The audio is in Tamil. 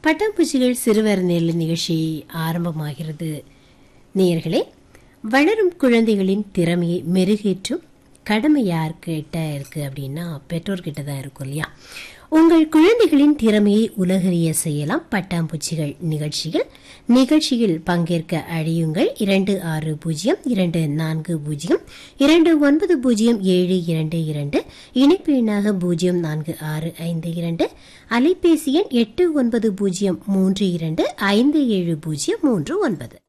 பட்டாம்பூச்சிகள் சிறுவர் நெல் நிகழ்ச்சி ஆரம்பமாகிறது. நேயர்களே, வளரும் குழந்தைகளின் திறமையை மெருகேற்றும் கடமை யார்கிட்ட இருக்கு அப்படின்னா பெற்றோர்கிட்ட தான் இருக்கும் இல்லையா? உங்கள் குழந்தைகளின் திறமையை உலகறிய செய்யலாம். பட்டாம்பூச்சிகள் நிகழ்ச்சியில் பங்கேற்க அழையுங்கள். 260240290722 இணைப்பு எண்ணாக 046552 அலைபேசி எண் 8903257039.